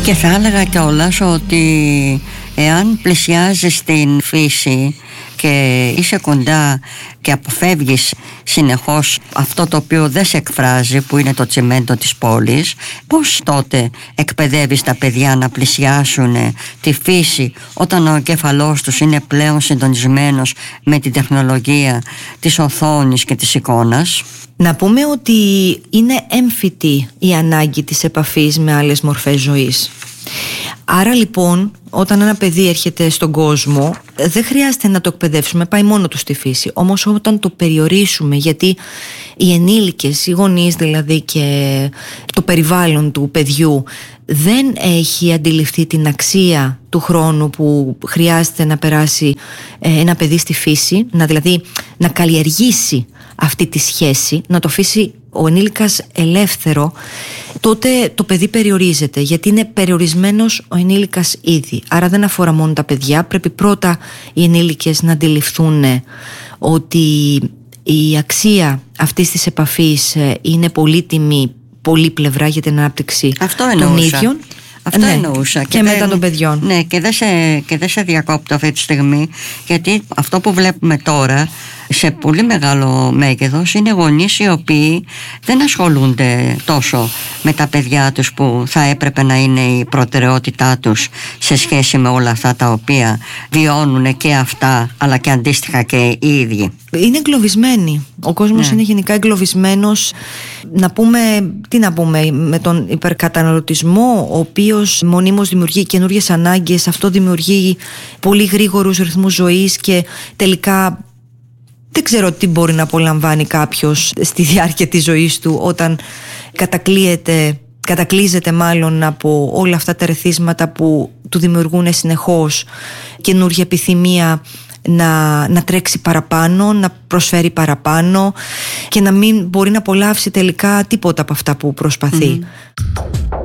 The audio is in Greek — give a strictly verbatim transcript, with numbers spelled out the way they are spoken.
Και θα έλεγα κιόλας ότι εάν πλησιάζεις την φύση και είσαι κοντά και αποφεύγεις συνεχώς αυτό το οποίο δεν σε εκφράζει, που είναι το τσιμέντο της πόλης, πώς τότε εκπαιδεύεις τα παιδιά να πλησιάσουν τη φύση όταν ο εγκέφαλός τους είναι πλέον συντονισμένος με την τεχνολογία της οθόνης και της εικόνας? Να πούμε ότι είναι έμφυτη η ανάγκη της επαφής με άλλες μορφές ζωής. Άρα λοιπόν, όταν ένα παιδί έρχεται στον κόσμο, δεν χρειάζεται να το εκπαιδεύσουμε, πάει μόνο του στη φύση. Όμως όταν το περιορίσουμε, γιατί οι ενήλικες, οι γονείς δηλαδή και το περιβάλλον του παιδιού δεν έχει αντιληφθεί την αξία του χρόνου που χρειάζεται να περάσει ένα παιδί στη φύση, να δηλαδή να καλλιεργήσει αυτή τη σχέση, να το αφήσει ο ενήλικας ελεύθερο, τότε το παιδί περιορίζεται, γιατί είναι περιορισμένος ο ενήλικας ήδη. Άρα δεν αφορά μόνο τα παιδιά, πρέπει πρώτα οι ενήλικες να αντιληφθούν ότι η αξία αυτής της επαφής είναι πολύτιμη, πολύπλευρα για την ανάπτυξη των ίδιων. Αυτό ναι, εννοούσα. Και, και μετά δεν, των παιδιών. Ναι, και δεν σε, και δεν σε διακόπτω αυτή τη στιγμή, γιατί αυτό που βλέπουμε τώρα σε πολύ μεγάλο μέγεθος είναι γονείς οι οποίοι δεν ασχολούνται τόσο με τα παιδιά τους που θα έπρεπε να είναι η προτεραιότητά τους σε σχέση με όλα αυτά τα οποία βιώνουν και αυτά, αλλά και αντίστοιχα και οι ίδιοι. Είναι εγκλωβισμένοι. Ο κόσμος ναι. είναι γενικά εγκλωβισμένος. Να πούμε, τι να πούμε, με τον υπερκαταναλωτισμό, ο οποίος μονίμως δημιουργεί καινούριες ανάγκες, αυτό δημιουργεί πολύ γρήγορους ρυθμούς ζωής και τελικά δεν ξέρω τι μπορεί να απολαμβάνει κάποιος στη διάρκεια της ζωής του όταν κατακλείεται, κατακλείζεται μάλλον από όλα αυτά τα ερεθίσματα που του δημιουργούν συνεχώς καινούργια επιθυμία να, να τρέξει παραπάνω, να προσφέρει παραπάνω και να μην μπορεί να απολαύσει τελικά τίποτα από αυτά που προσπαθεί. Mm-hmm.